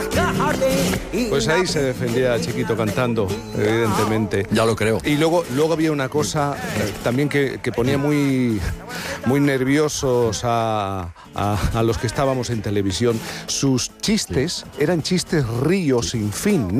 Pues ahí se defendía Chiquito cantando, evidentemente. Ya lo creo. Y luego había una cosa también que ponía muy nerviosos a los que estábamos en televisión. Sus chistes eran chistes ríos sin fin.